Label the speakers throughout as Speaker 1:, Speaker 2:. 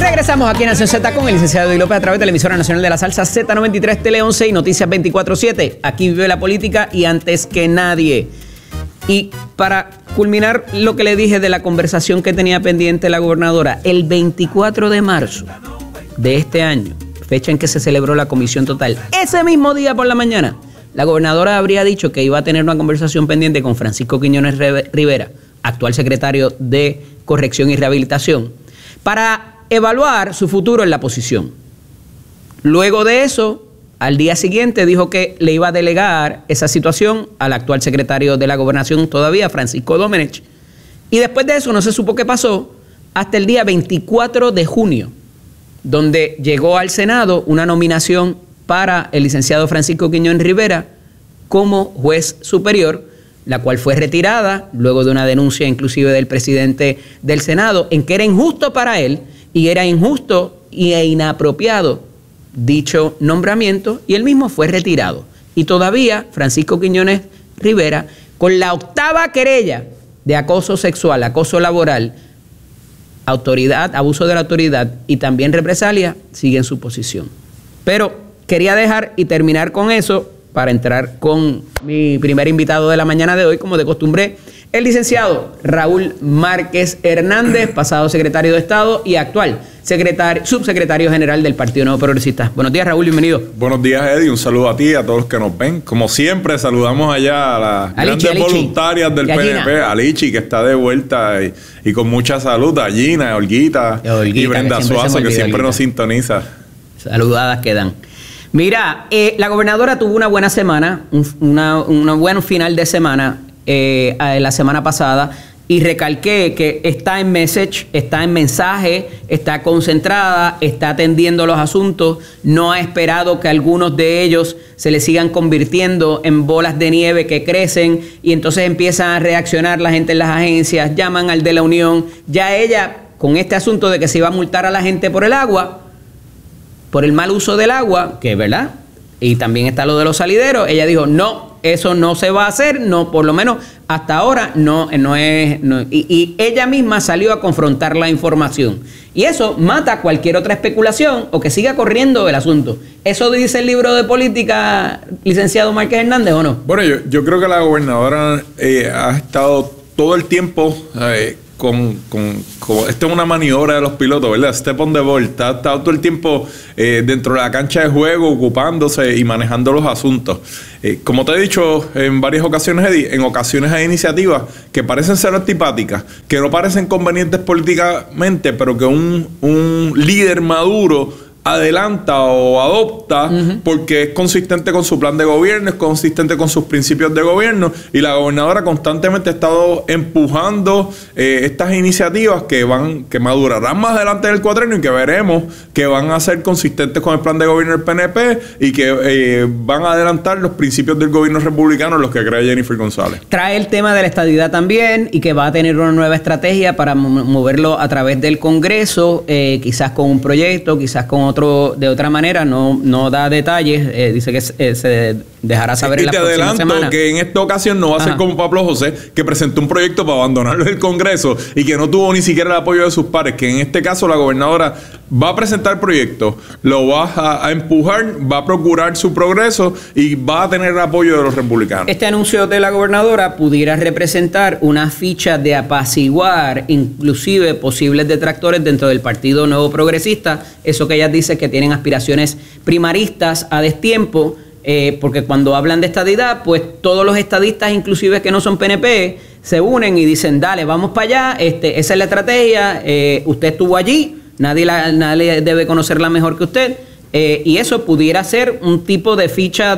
Speaker 1: Regresamos aquí en Nación Z con el licenciado Eddie López a través de la emisora nacional de la salsa Z93, Tele 11 y Noticias 24/7. Aquí vive la política y antes que nadie. Y para culminar lo que le dije de la conversación que tenía pendiente la gobernadora, el 24 de marzo de este año, fecha en que se celebró la comisión total, ese mismo día por la mañana, la gobernadora habría dicho que iba a tener una conversación pendiente con Francisco Quiñones Rivera, actual secretario de Corrección y Rehabilitación, para evaluar su futuro en la posición. Luego de eso, al día siguiente dijo que le iba a delegar esa situación al actual secretario de la Gobernación todavía, Francisco Domenech. Y después de eso no se supo qué pasó hasta el día 24 de junio, donde llegó al Senado una nominación para el licenciado Francisco Quiñones Rivera como juez superior, la cual fue retirada luego de una denuncia inclusive del presidente del Senado en que era injusto para él y era injusto e inapropiado dicho nombramiento, y él mismo fue retirado. Y todavía Francisco Quiñones Rivera, con la 8ª querella de acoso sexual, acoso laboral, autoridad, abuso de la autoridad y también represalia, sigue en su posición. Pero quería dejar y terminar con eso para entrar con mi primer invitado de la mañana de hoy, como de costumbre, el licenciado Raúl Márquez Hernández, pasado secretario de Estado y actual subsecretario general del Partido Nuevo Progresista. Buenos días, Raúl, bienvenido.
Speaker 2: Buenos días, Eddie, un saludo a ti y a todos los que nos ven. Como siempre, saludamos allá a las grandes voluntarias del PNP, a Lichi, que está de vuelta y con mucha salud, a Gina, a Olguita y Brenda Suazo, que siempre nos sintoniza.
Speaker 1: Saludadas quedan. Mira, la gobernadora tuvo una buena semana, un buen final de semana la semana pasada, y recalqué que está en message, está en mensaje, está concentrada, está atendiendo los asuntos, no ha esperado que algunos de ellos se le sigan convirtiendo en bolas de nieve que crecen y entonces empiezan a reaccionar la gente en las agencias, llaman al de la Unión. Ya ella, con este asunto de que se iba a multar a la gente por el agua, por el mal uso del agua, que es verdad, y también está lo de los salideros, ella dijo, no, eso no se va a hacer, no, por lo menos hasta ahora no es. Y ella misma salió a confrontar la información. Y eso mata cualquier otra especulación o que siga corriendo el asunto. ¿Eso dice el libro de política, licenciado Márquez Hernández, o no?
Speaker 2: Bueno, yo creo que la gobernadora ha estado todo el tiempo esto es una maniobra de los pilotos, ¿verdad? Step on the ball. Está todo el tiempo dentro de la cancha de juego, ocupándose y manejando los asuntos. Como te he dicho en varias ocasiones, Eddie, en ocasiones hay iniciativas que parecen ser antipáticas, que no parecen convenientes políticamente, pero que un líder maduro adelanta o adopta porque es consistente con su plan de gobierno, es consistente con sus principios de gobierno, y la gobernadora constantemente ha estado empujando estas iniciativas que madurarán más adelante del cuatrenio y que veremos que van a ser consistentes con el plan de gobierno del PNP y que van a adelantar los principios del gobierno republicano en los que cree Jennifer González.
Speaker 1: Trae el tema de la estadidad también y que va a tener una nueva estrategia para moverlo a través del Congreso, quizás con un proyecto, quizás con de otra manera, no da detalles, dice que se dejará saber en la próxima semana. Y te adelanto que
Speaker 2: en esta ocasión no va a ser como Pablo José, que presentó un proyecto para abandonarlo del Congreso y que no tuvo ni siquiera el apoyo de sus pares, que en este caso la gobernadora va a presentar el proyecto, lo va a empujar, va a procurar su progreso y va a tener el apoyo de los republicanos.
Speaker 1: Este anuncio de la gobernadora pudiera representar una ficha de apaciguar inclusive posibles detractores dentro del Partido Nuevo Progresista, eso que ella dice que tienen aspiraciones primaristas a destiempo, porque cuando hablan de estadidad, pues todos los estadistas, inclusive que no son PNP, se unen y dicen, dale, vamos para allá, esa es la estrategia, usted estuvo allí, nadie debe conocerla mejor que usted, y eso pudiera ser un tipo de ficha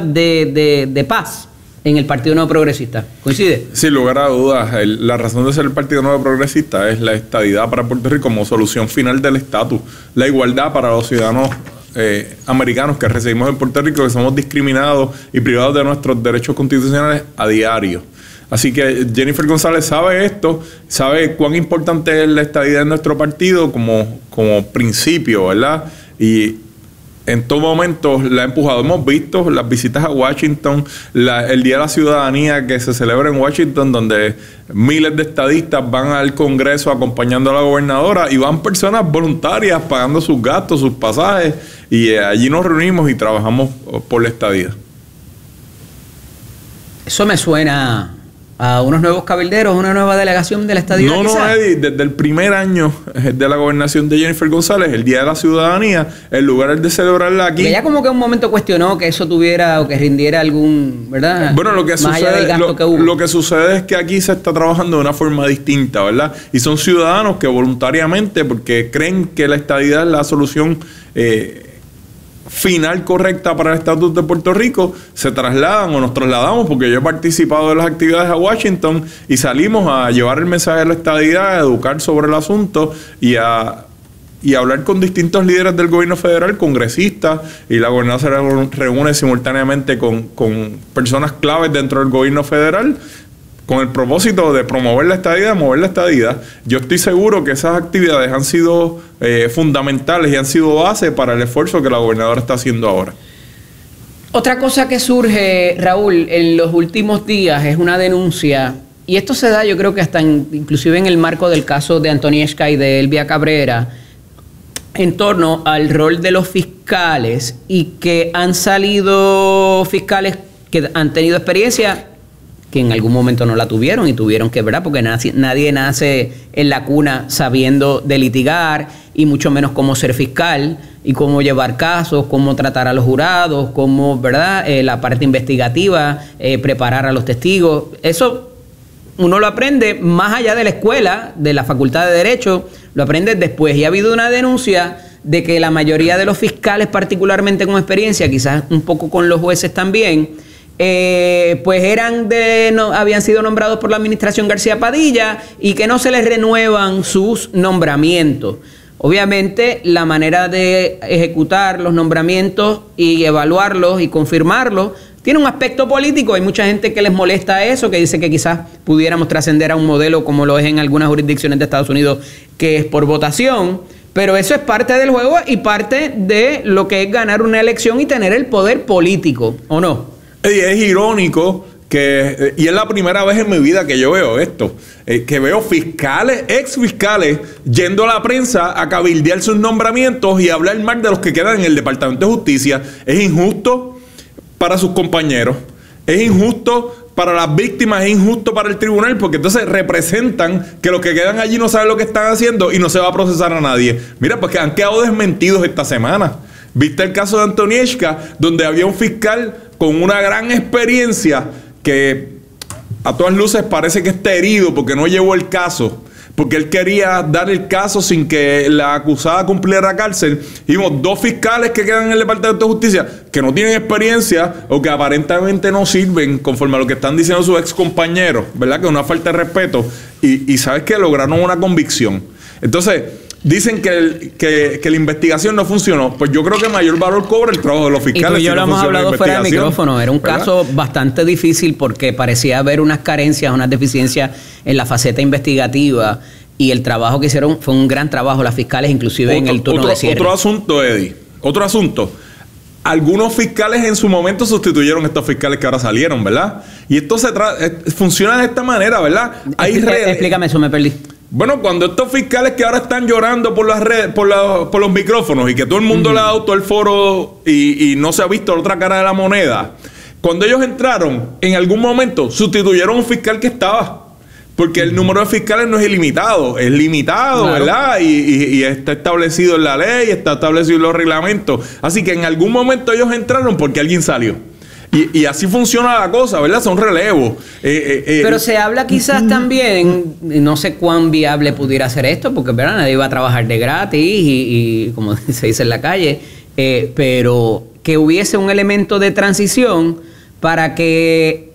Speaker 1: de paz en el Partido Nuevo Progresista. ¿Coincide?
Speaker 2: Sin lugar a dudas, la razón de ser el Partido Nuevo Progresista es la estadidad para Puerto Rico como solución final del estatus, la igualdad para los ciudadanos americanos que residimos en Puerto Rico, que somos discriminados y privados de nuestros derechos constitucionales a diario. Así que Jennifer González sabe esto, sabe cuán importante es la estadidad en nuestro partido como principio, ¿verdad? Y en todo momento la ha empujado. Hemos visto las visitas a Washington, el Día de la Ciudadanía que se celebra en Washington, donde miles de estadistas van al Congreso acompañando a la gobernadora y van personas voluntarias pagando sus gastos, sus pasajes, y allí nos reunimos y trabajamos por la estadía.
Speaker 1: Eso me suena a unos nuevos cabilderos, una nueva delegación de la estadía.
Speaker 2: No, Eddie, desde el primer año de la gobernación de Jennifer González, el Día de la Ciudadanía, el lugar es de celebrarla aquí.
Speaker 1: Ella como que un momento cuestionó que eso tuviera o que rindiera algún, ¿verdad?
Speaker 2: Bueno, lo que sucede es que aquí se está trabajando de una forma distinta, ¿verdad? Y son ciudadanos que voluntariamente, porque creen que la estadidad es la solución final correcta para el estatus de Puerto Rico, se trasladan o nos trasladamos, porque yo he participado de las actividades a Washington y salimos a llevar el mensaje de la estadidad, a educar sobre el asunto y a hablar con distintos líderes del gobierno federal, congresistas, y la gobernadora se reúne simultáneamente con personas claves dentro del gobierno federal con el propósito de promover la estadidad, mover la estadidad. Yo estoy seguro que esas actividades han sido fundamentales y han sido base para el esfuerzo que la gobernadora está haciendo ahora.
Speaker 1: Otra cosa que surge, Raúl, en los últimos días es una denuncia, y esto se da yo creo que hasta inclusive en el marco del caso de Antonieshka y de Elvia Cabrera, en torno al rol de los fiscales, y que han salido fiscales que han tenido experiencia que en algún momento no la tuvieron y tuvieron que, ¿verdad? Porque nadie nace en la cuna sabiendo de litigar, y mucho menos cómo ser fiscal y cómo llevar casos, cómo tratar a los jurados, cómo, ¿verdad? La parte investigativa, preparar a los testigos. Eso uno lo aprende más allá de la escuela, de la Facultad de Derecho, lo aprende después. Y ha habido una denuncia de que la mayoría de los fiscales, particularmente con experiencia, quizás un poco con los jueces también, pues habían sido nombrados por la administración García Padilla y que no se les renuevan sus nombramientos. Obviamente, la manera de ejecutar los nombramientos y evaluarlos y confirmarlos tiene un aspecto político. Hay mucha gente que les molesta eso, que dice que quizás pudiéramos trascender a un modelo como lo es en algunas jurisdicciones de Estados Unidos, que es por votación. Pero eso es parte del juego y parte de lo que es ganar una elección y tener el poder político, ¿o no?
Speaker 2: Es irónico que, y es la primera vez en mi vida que yo veo esto, que veo fiscales, ex fiscales, yendo a la prensa a cabildear sus nombramientos y hablar mal de los que quedan en el Departamento de Justicia. Es injusto para sus compañeros, es injusto para las víctimas, es injusto para el tribunal, porque entonces representan que los que quedan allí no saben lo que están haciendo y no se va a procesar a nadie. Mira, pues que han quedado desmentidos esta semana. ¿Viste el caso de Antonieshka, donde había un fiscal con una gran experiencia que a todas luces parece que está herido porque no llevó el caso, porque él quería dar el caso sin que la acusada cumpliera cárcel? Y vimos dos fiscales que quedan en el Departamento de Justicia que no tienen experiencia o que aparentemente no sirven conforme a lo que están diciendo sus ex compañeros, ¿verdad? Que es una falta de respeto. Y sabes que lograron una convicción. Entonces, dicen que la investigación no funcionó. Pues yo creo que mayor valor cobra el trabajo de los fiscales.
Speaker 1: Y yo lo hemos hablado fuera del micrófono. Era un caso bastante difícil porque parecía haber unas carencias, unas deficiencias en la faceta investigativa, y el trabajo que hicieron fue un gran trabajo las fiscales, inclusive en el turno de cierre. Otro asunto,
Speaker 2: Eddie. Otro asunto. Algunos fiscales en su momento sustituyeron a estos fiscales que ahora salieron, ¿verdad? Y esto funciona de esta manera, ¿verdad?
Speaker 1: Explícame eso, me perdí.
Speaker 2: Bueno, cuando estos fiscales que ahora están llorando por las redes, por los micrófonos, y que todo el mundo le ha dado todo el foro y no se ha visto la otra cara de la moneda, cuando ellos entraron, en algún momento sustituyeron a un fiscal que estaba. Porque el número de fiscales no es ilimitado, es limitado, claro, ¿verdad? Y está establecido en la ley, está establecido en los reglamentos. Así que en algún momento ellos entraron porque alguien salió. Y así funciona la cosa, ¿verdad? Son relevos.
Speaker 1: Pero se habla quizás también, no sé cuán viable pudiera ser esto, porque ¿verdad? Nadie va a trabajar de gratis y como se dice en la calle, pero que hubiese un elemento de transición para que,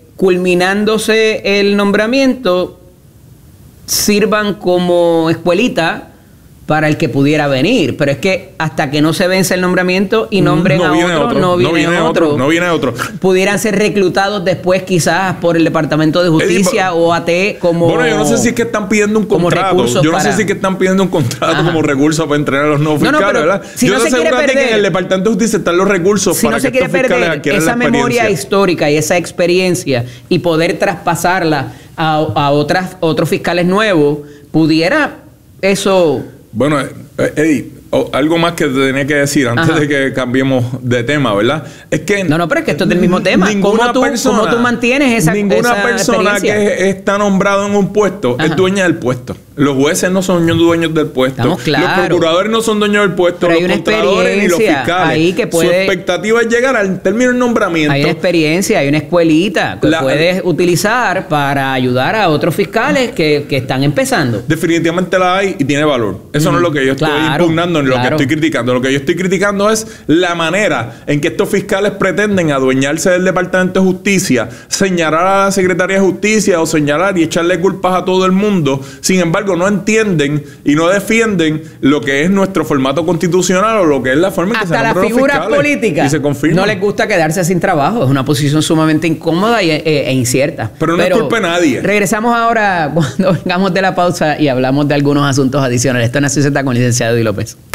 Speaker 1: culminándose el nombramiento, sirvan como escuelita para el que pudiera venir. Pero es que hasta que no se vence el nombramiento y nombren a otro, no viene otro.
Speaker 2: No viene otro.
Speaker 1: Pudieran ser reclutados después quizás por el Departamento de Justicia o AT como...
Speaker 2: Bueno, yo no sé si es que están pidiendo un contrato. Yo no sé si es que están pidiendo un contrato como recurso para entrenar a los nuevos fiscales, ¿verdad?
Speaker 1: Si
Speaker 2: yo
Speaker 1: no
Speaker 2: te
Speaker 1: se quiere
Speaker 2: aseguro
Speaker 1: perder,
Speaker 2: que en el Departamento de Justicia están los recursos para que estos fiscales adquieran
Speaker 1: esa
Speaker 2: la experiencia.
Speaker 1: memoria histórica y esa experiencia y poder traspasarla a otros fiscales nuevos, pudiera eso...
Speaker 2: Bueno, Eddie, algo más que te tenía que decir antes de que cambiemos de tema, ¿verdad? Es que...
Speaker 1: No, pero es que esto es del mismo tema. ¿Cómo tú mantienes esa
Speaker 2: Ninguna persona que está nombrado en un puesto es dueña del puesto. Los jueces no son dueños del puesto.
Speaker 1: Estamos claros.
Speaker 2: Los procuradores no son dueños del puesto.
Speaker 1: Pero
Speaker 2: los contralores ni los fiscales.
Speaker 1: Ahí que puede,
Speaker 2: su expectativa es llegar al término del nombramiento.
Speaker 1: Hay una experiencia, hay una escuelita que puedes utilizar para ayudar a otros fiscales que están empezando.
Speaker 2: Definitivamente la hay y tiene valor. Eso no es lo que yo estoy impugnando ni lo que estoy criticando. Lo que yo estoy criticando es la manera en que estos fiscales pretenden adueñarse del Departamento de Justicia, señalar a la Secretaría de Justicia o señalar y echarle culpas a todo el mundo. Sin embargo, no entienden y no defienden lo que es nuestro formato constitucional o lo que es la forma en que se nombran los fiscales.
Speaker 1: Hasta las figuras políticas
Speaker 2: y se confirma.
Speaker 1: no les gusta quedarse sin trabajo. Es una posición sumamente incómoda e incierta.
Speaker 2: Pero no es culpa de nadie.
Speaker 1: Regresamos ahora cuando vengamos de la pausa y hablamos de algunos asuntos adicionales. Esto es Nación Z con el licenciado Eddie López.